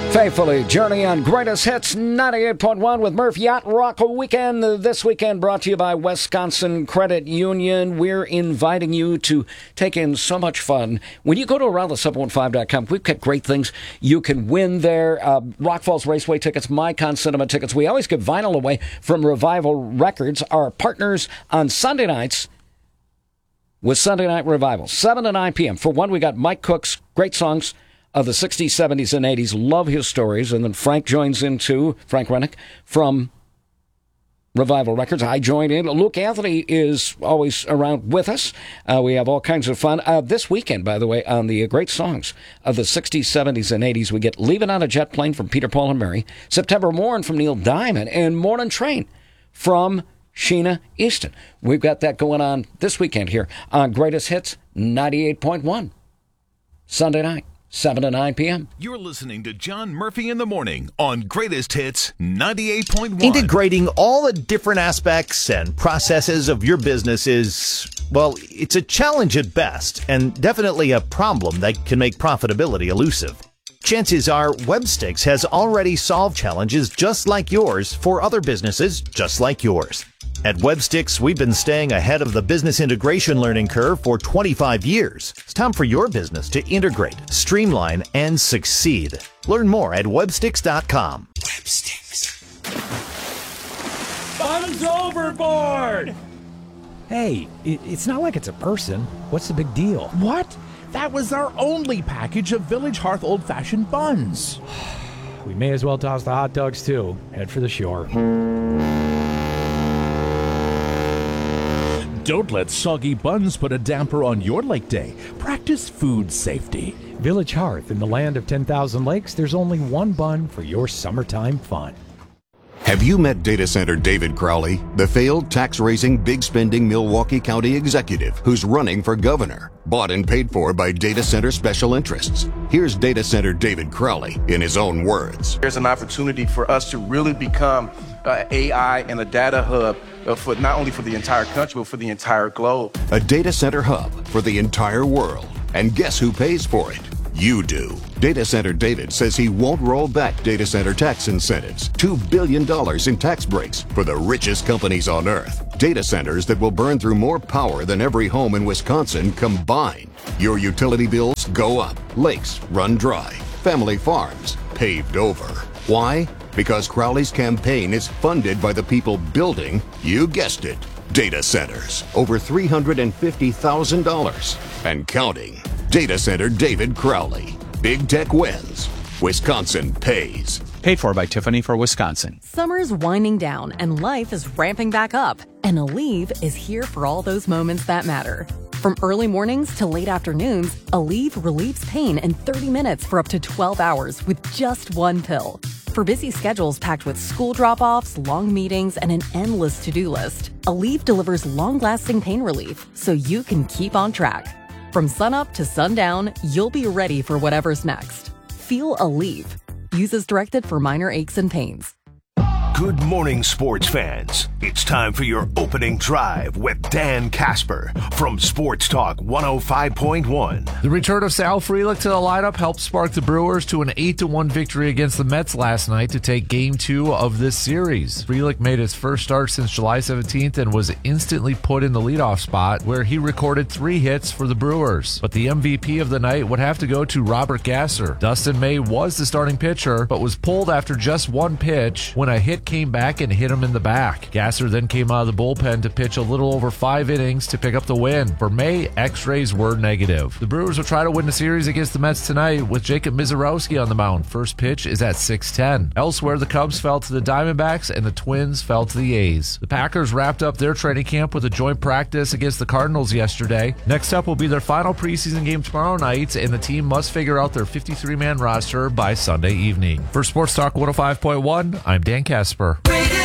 Faithfully journey on Greatest Hits 98.1 with Murph Yacht Rock Weekend. This weekend brought to you by Wisconsin Credit Union. We're inviting you to take in so much fun. When you go to AroundThe715.com, we've got great things you can win there. Rock Falls Raceway tickets, MyCon Cinema tickets. We always give vinyl away from Revival Records, our partners on Sunday nights with Sunday Night Revival, 7 to 9 p.m. For one, we got Mike Cook's great songs of the 60s, 70s, and 80s. Love his stories. And then Frank joins in, too. Frank Rennick from Revival Records. I join in. Luke Anthony is always around with us. We have all kinds of fun. This weekend, by the way, on the great songs of the 60s, 70s, and 80s, we get Leaving on a Jet Plane from Peter, Paul, and Mary, September Morn from Neil Diamond, and Morning Train from Sheena Easton. We've got that going on this weekend here on Greatest Hits 98.1. Sunday night, 7 to 9 p.m. You're listening to John Murphy in the Morning on Greatest Hits 98.1. Integrating all the different aspects and processes of your business is, well, it's a challenge at best and definitely a problem that can make profitability elusive. Chances are Webstix has already solved challenges just like yours for other businesses just like yours. At Webstix, we've been staying ahead of the business integration learning curve for 25 years. It's time for your business to integrate, streamline, and succeed. Learn more at Webstix.com. Webstix. Fun's overboard! Hey, it's not like it's a person. What's the big deal? What? That was our only package of Village Hearth old-fashioned buns. We may as well toss the hot dogs, too. Head for the shore. Don't let soggy buns put a damper on your lake day. Practice food safety. Village Hearth, in the land of 10,000 lakes, there's only one bun for your summertime fun. Have you met data center David Crowley, the failed tax-raising, big-spending Milwaukee County executive who's running for governor, bought and paid for by data center special interests? Here's data center David Crowley in his own words. There's an opportunity for us to really become AI and a data hub for not only for the entire country, but for the entire globe. A data center hub for the entire world. And guess who pays for it? You do. Data Center David says he won't roll back data center tax incentives. $2 billion in tax breaks for the richest companies on earth. Data centers that will burn through more power than every home in Wisconsin combined. Your utility bills go up. Lakes run dry. Family farms paved over. Why? Because Crowley's campaign is funded by the people building, you guessed it, data centers. Over $350,000 and counting. Data Center David Crowley. Big tech wins. Wisconsin pays. Paid for by Tiffany for Wisconsin. Summer's winding down and life is ramping back up. And Aleve is here for all those moments that matter. From early mornings to late afternoons, Aleve relieves pain in 30 minutes for up to 12 hours with just one pill. For busy schedules packed with school drop-offs, long meetings, and an endless to-do list, Aleve delivers long-lasting pain relief so you can keep on track. From sunup to sundown, you'll be ready for whatever's next. Feel Aleve. Use as directed for minor aches and pains. Good morning, sports fans. It's time for your opening drive with Dan Casper from Sports Talk 105.1. The return of Sal Frelick to the lineup helped spark the Brewers to an 8-1 victory against the Mets last night to take Game 2 of this series. Frelick made his first start since July 17th and was instantly put in the leadoff spot, where he recorded 3 hits for the Brewers. But the MVP of the night would have to go to Robert Gasser. Dustin May was the starting pitcher, but was pulled after just one pitch when a hit came back and hit him in the back. Gasser then came out of the bullpen to pitch a little over 5 innings to pick up the win. For May, X-rays were negative. The Brewers will try to win the series against the Mets tonight with Jacob Mizorowski on the mound. First pitch is at 6:10. Elsewhere, the Cubs fell to the Diamondbacks and the Twins fell to the A's. The Packers wrapped up their training camp with a joint practice against the Cardinals yesterday. Next up will be their final preseason game tomorrow night, and the team must figure out their 53-man roster by Sunday evening. For Sports Talk 105.1, I'm Dan Casper. Radio